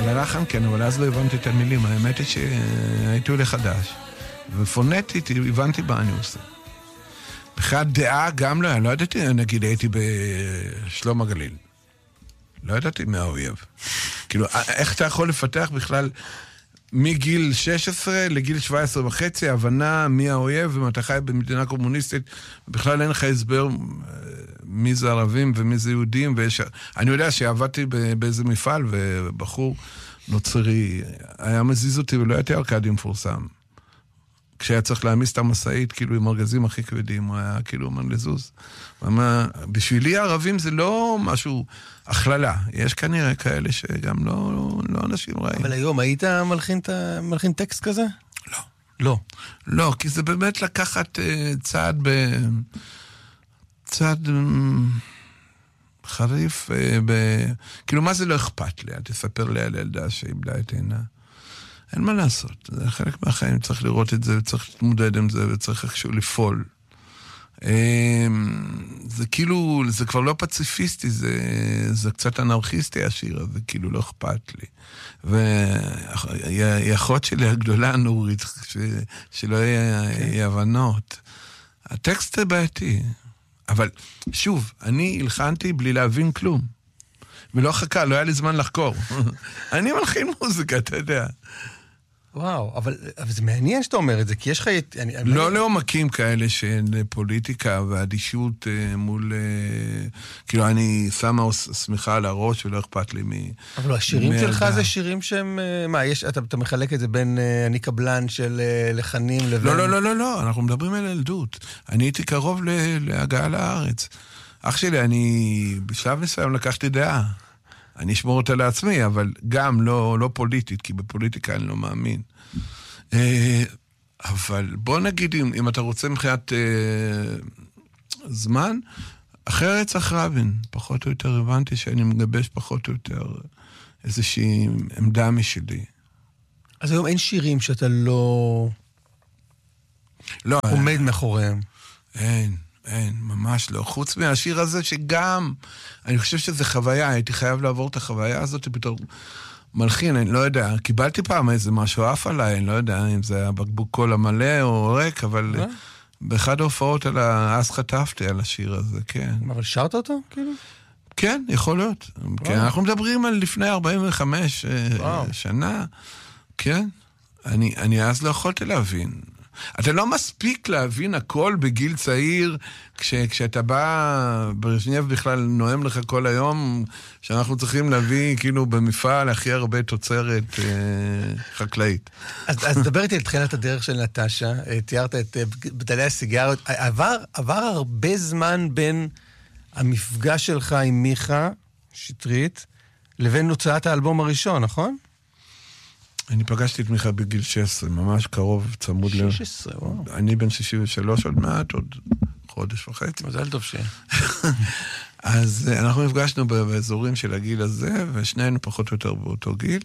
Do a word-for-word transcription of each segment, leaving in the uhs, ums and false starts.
על הלחן כן, אבל אז לא הבנתי את המילים. האמת היא שהייתי עולה חדש. ופונטית הבנתי מה אני עושה. בכלל דעה גם לא, אני לא ידעתי, נגיד הייתי בשלום הגליל. לא ידעתי מה האויב. כאילו, איך אתה יכול לפתח בכלל מגיל שש עשרה לגיל שבע עשרה וחצי, הבנה מי האויב, ואם אתה חי במדינה קומוניסטית, בכלל אין לך הסבר מי זה ערבים ומי זה יהודים, ויש... אני יודע שעבדתי באיזה מפעל, ובחור נוצרי היה מזיז אותי, ולא הייתי ארקדי מפורסם. כשהיה צריך להעמיס את המסעית, כאילו עם ארגזים הכי כבדים, הוא היה כאילו אומר לזוז. ומה, בשבילי הערבים זה לא משהו הכללה. יש כנראה כאלה שגם לא, לא, לא אנשים רעים. אבל היום היית מלחין, מלחין טקסט כזה? לא. לא. לא, כי זה באמת לקחת uh, צעד ב... צעד... חריף, uh, ב... כאילו מה זה לא אכפת לי? תספר לי על ילדה שאיבדה את עינה. אין מה לעשות, זה חלק מהחיים, צריך לראות את זה, וצריך להתמודד עם זה, וצריך איכשהו לפעול. זה כאילו, זה כבר לא פציפיסטי, זה, זה קצת אנרכיסטי השיר הזה, כאילו לא אכפת לי. והאחות שלי הגדולה נורית, ש, שלא יהיה okay. הבנות. הטקסט זה בעייתי, אבל שוב, אני הלחנתי בלי להבין כלום. ולא חכה, לא היה לי זמן לחקור. אני מלחין מוזיקה, אתה יודע. וואו, אבל, אבל זה מעניין שאתה אומר את זה, כי יש לך... אני, לא אני... לעומקים כאלה של פוליטיקה ואדישות אה, מול... אה, כאילו, אני שמה סמיכה על הראש ולא אכפת לי מ... אבל השירים שלך זה שירים שהם... מה, יש, אתה, אתה מחלק את זה בין אה, אני קבלן של אה, לחנים לבין... לא, לא, לא, לא, לא, אנחנו מדברים על ילדות. אני הייתי קרוב ל- להגעה לארץ. אח שלי, אני בשלב מסוים לקחתי דעה. אני אשמור אותה לעצמי, אבל גם לא, לא פוליטית, כי בפוליטיקה אני לא מאמין. אבל בוא נגיד, אם, אם אתה רוצה מבחינת זמן, אחרי רצח רבין, פחות או יותר הבנתי שאני מגבש פחות או יותר איזושהי עמדה משלי. אז היום אין שירים שאתה לא... לא. עומד אין, מאחוריהם. אין. אין, ממש לא. חוץ מהשיר הזה שגם, אני חושב שזה חוויה, הייתי חייב לעבור את החוויה הזאת בתור מלחין, אני לא יודע, קיבלתי פעם איזה משהו אף עליי, אני לא יודע אם זה הבקבוק קול המלא או ריק, אבל באחד ההופעות על ה... אז חטפתי על השיר הזה, כן. אבל שרת אותו, כאילו? כן, יכול להיות. כן, אנחנו מדברים על לפני ארבעים וחמש שנה, כן. אני, אני אז לא יכולתי להבין. אתה לא מספיק להבין הכל בגיל צעיר, כש, כשאתה בא, ברז'נייב בכלל נואם לך כל היום, שאנחנו צריכים להביא כאילו במפעל הכי הרבה תוצרת אה, חקלאית. אז, אז דבר איתי על תחילת הדרך של נטשה, תיארת את בדלי הסיגריות, עבר, עבר הרבה זמן בין המפגש שלך עם מיכה שטרית, לבין הוצאת האלבום הראשון, נכון? אני פגשתי את מיכה בגיל שש עשרה, ממש קרוב, צמוד ל... שש עשרה, וואו. אני בן שישים ושלוש עוד מעט, עוד חודש וחצי. מזל טוב שיהיה. אז אנחנו נפגשנו באזורים של הגיל הזה, ושנינו פחות או יותר באותו גיל,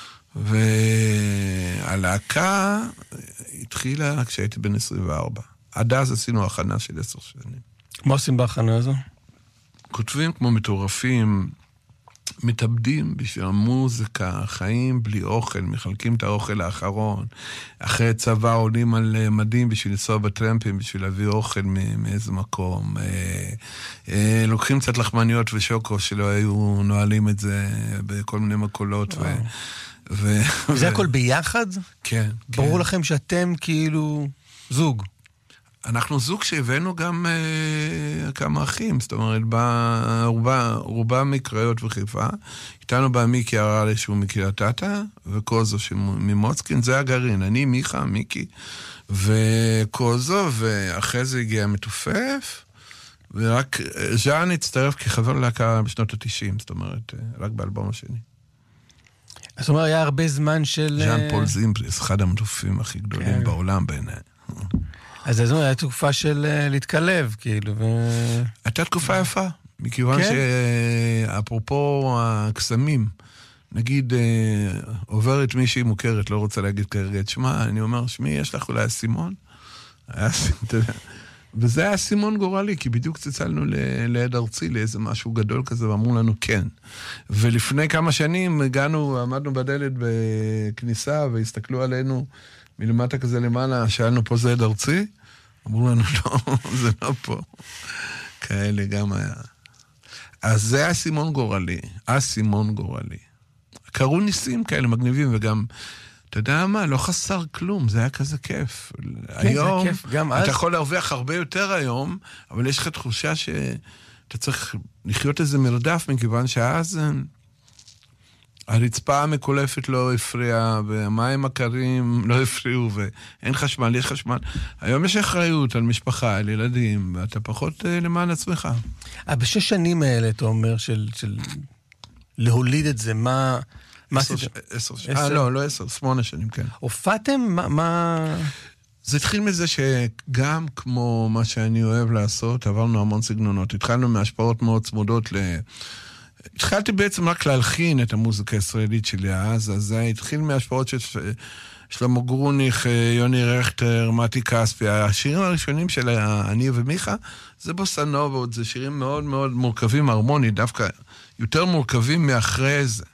והלהקה התחילה כשהייתי בן עשרים וארבע. עד אז עשינו הכנה של עשר שנים. מה עושים בהכנה הזו? כותבים כמו מטורפים, מתאבדים בשביל המוזיקה, חיים בלי אוכל, מחלקים את האוכל האחרון, אחרי צבא עולים על מדים בשביל לנסוע בטרמפים, בשביל להביא אוכל מאיזה מקום, לוקחים קצת לחמניות ושוקו שלא היו נועלים את זה בכל מיני מקולות. ו... ו... זה הכל ביחד? כן. ברור לכם שאתם כאילו זוג. אנחנו זוג שהבאנו גם אה, כמה אחים, זאת אומרת, בא, רובה, רובה מקריות וחיפה, איתנו בא מיקי הרעלה שהוא מקריית אתא, וקוזו ממוצקין, זה הגרעין, אני, מיכה, מיקי, וקוזו, ואחרי זה הגיע מתופף, ורק ז'אן הצטרף כחבר להקה בשנות ה-תשעים, זאת אומרת, רק באלבום השני. זאת אומרת, היה הרבה זמן של... ז'אן פול זימפריס, אחד המתופפים הכי גדולים כן. בעולם בעיניי. אז זאת אומרת, הייתה תקופה של להתקלב, כאילו, ו... הייתה תקופה יפה, מכיוון כן? שאפרופו הקסמים, נגיד, עוברת מישהי מוכרת, לא רוצה להגיד כרגע את שמה, אני אומר, שמי, יש לך אולי סימון? היה, אתה יודע, וזה היה סימון גורלי, כי בדיוק צצלנו ליד ארצי, לאיזה משהו גדול כזה, ואמרו לנו כן. ולפני כמה שנים הגענו, עמדנו בדלת בכניסה, והסתכלו עלינו מלמטה כזה למעלה, שאלנו פה זה יד ארצי? אמרו לנו לא, זה לא פה. כאלה גם היה. אז זה היה סימון גורלי, הסימון גורלי. קראו ניסים כאלה מגניבים, וגם, אתה יודע מה, לא חסר כלום, זה היה כזה כיף. כן, היום, זה כיף, גם אתה אז... יכול להרוויח הרבה יותר היום, אבל יש לך תחושה שאתה צריך לחיות איזה מרדף, מכיוון שאז הרצפה המקולפת לא הפריעה, והמים הקרים לא הפריעו, ואין חשמל, יש חשמל. היום יש אחריות על משפחה, על ילדים, ואתה פחות למען עצמך. בשש שנים האלה, אתה אומר, של, של להוליד את זה, מה... עשר, עשר, אה, לא, לא עשר, שמונה שנים, כן. הופעתם? מה, מה... זה התחיל מזה שגם כמו מה שאני אוהב לעשות, עברנו המון סגנונות. התחלנו מהשפעות מאוד צמודות ל... התחלתי בעצם רק להלחין את המוזיקה הישראלית שלי אז, אז זה התחיל מהשפעות של שלמה גרוניך, יוני רכטר, מתי כספי. השירים הראשונים של אני ומיכה, זה בוסנובות, זה שירים מאוד מאוד מורכבים, הרמוני, דווקא יותר מורכבים מאחרי זה.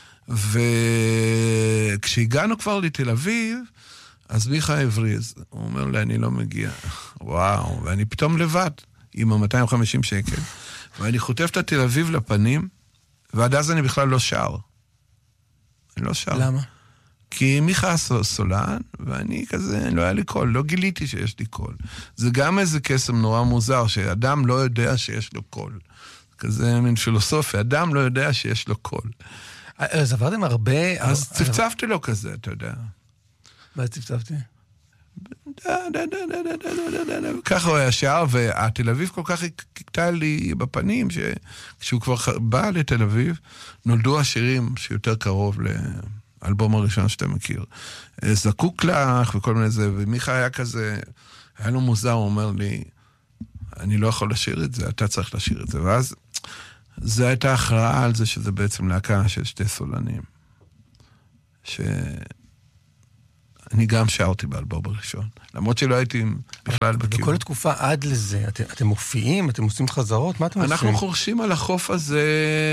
וכשהגענו כבר לתל אביב, אז מיכה הבריז, הוא אומר לי, אני לא מגיע. וואו, ואני פתאום לבד, עם ה-מאתיים וחמישים שקל, ואני חוטף את תל אביב לפנים, ועד אז אני בכלל לא שר. אני לא שר. למה? כי מיכה סולן, ואני כזה, לא היה לי קול, לא גיליתי שיש לי קול. זה גם איזה קסם נורא מוזר, שאדם לא יודע שיש לו קול. כזה מין פילוסופיה, אדם לא יודע שיש לו קול. אז עברתם הרבה... אז צפצפתי לו כזה, אתה יודע. מה צפצפתי? ככה הוא היה שר, והתל אביב כל כך הקטע לי בפנים, שכשהוא כבר בא לתל אביב, נולדו השירים שיותר קרוב לאלבום הראשון שאתה מכיר. זקוק לך וכל מיני זה, ומיכה היה כזה, היה לו מוזר, הוא אומר לי, אני לא יכול לשיר את זה, אתה צריך לשיר את זה. ואז זו הייתה הכרעה על זה שזה בעצם להקה של שתי סולנים. ש... אני גם שרתי באלבום הראשון, למרות שלא הייתי בכלל בכיוון. בכל התקופה עד לזה, אתם, אתם מופיעים, אתם עושים חזרות, מה אתם עושים? אנחנו חורשים על החוף הזה,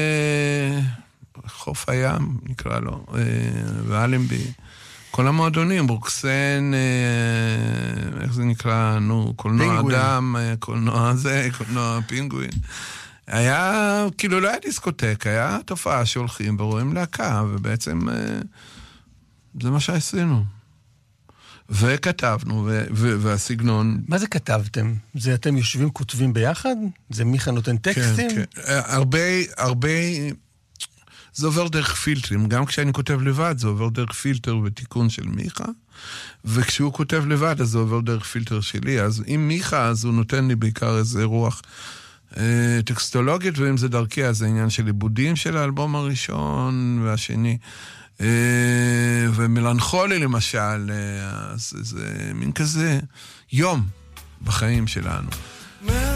חוף הים, נקרא לו, ואלנבי. כל המועדונים, ברוקסן, איך זה נקרא, נו, קולנוע אדם, קולנוע זה, קולנוע פינגווין. היה, כאילו לא היה דיסקוטק, היה תופעה שהולכים ורואים להקה, ובעצם זה מה שעשינו. וכתבנו, ו- ו- והסגנון... מה זה כתבתם? זה אתם יושבים, כותבים ביחד? זה מיכה נותן טקסטים? כן, כן. הרבה, הרבה... זה עובר דרך פילטרים. גם כשאני כותב לבד, זה עובר דרך פילטר ותיקון של מיכה, וכשהוא כותב לבד, אז זה עובר דרך פילטר שלי. אז אם מיכה, אז הוא נותן לי בעיקר איזה רוח אה, טקסטולוגית, ואם זה דרכי, אז זה עניין של עיבודים של האלבום הראשון והשני. ומלנכולי למשל, זה מין כזה יום בחיים שלנו.